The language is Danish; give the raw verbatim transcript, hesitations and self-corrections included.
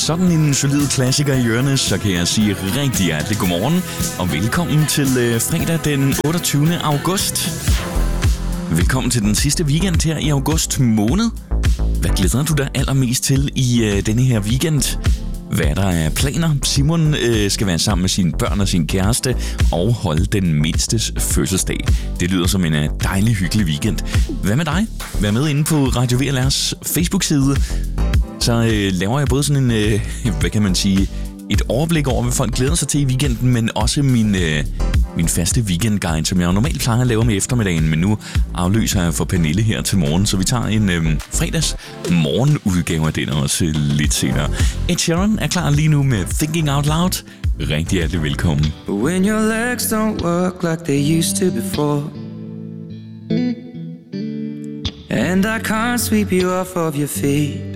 sådan en solid klassiker i ørerne, så kan jeg sige rigtig hjertelig godmorgen og velkommen til øh, fredag den otteogtyvende august. Velkommen til den sidste weekend her i august måned. Hvad glæder du dig allermest til i øh, denne her weekend? Hvad der er planer? Simon øh, skal være sammen med sine børn og sin kæreste og holde den mindstes fødselsdag. Det lyder som en øh, dejlig, hyggelig weekend. Hvad med dig? Vær med inde på Radio V L R's Facebook-side. Så øh, laver jeg både sådan en, øh, hvad kan man sige, et overblik over, hvad folk glæder sig til i weekenden, men også min, øh, min faste weekendguide, som jeg normalt plejer at lave med eftermiddagen, men nu afløser jeg for Pernille her til morgen, så vi tager en øh, fredags morgenudgave af den også lidt senere. Ed Sheeran er klar lige nu med Thinking Out Loud. Rigtig hjertelig velkommen. But when your legs don't work like they used to before, and I can't sweep you off of your feet,